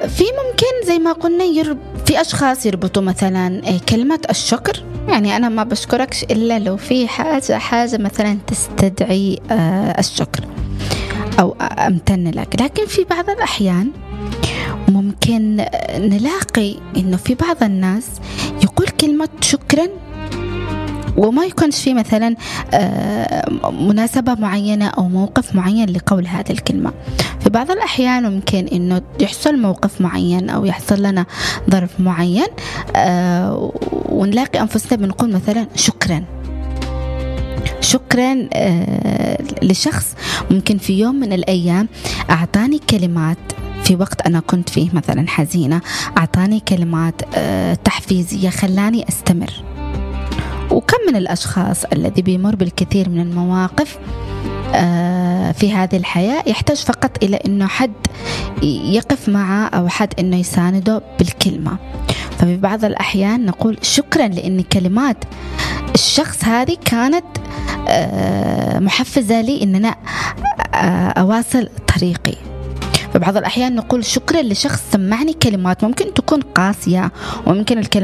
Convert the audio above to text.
في ممكن زي ما قلنا في أشخاص يربطوا مثلا كلمة الشكر، يعني أنا ما بشكركش إلا لو في حاجة مثلا تستدعي الشكر أو أمتن لك. لكن في بعض الأحيان ممكن نلاقي إنه في بعض الناس يقول كلمة شكرا وما يكونش في مثلا مناسبة معينة أو موقف معين لقول هذه الكلمة. في بعض الأحيان ممكن إنه يحصل موقف معين أو يحصل لنا ظرف معين ونلاقي أنفسنا بنقول مثلا شكرا لشخص ممكن في يوم من الأيام أعطاني كلمات في وقت أنا كنت فيه مثلا حزينة، أعطاني كلمات تحفيزية خلاني أستمر. وكم من الأشخاص الذي بيمر بالكثير من المواقف في هذه الحياة يحتاج فقط إلى أنه حد يقف معه أو حد أنه يسانده بالكلمة. ففي بعض الأحيان نقول شكرا لأن كلمات الشخص هذه كانت محفزة لي أن أنا أواصل طريقي. فبعض الأحيان نقول شكرا لشخص سمعني كلمات ممكن تكون قاسية وممكن الكلمات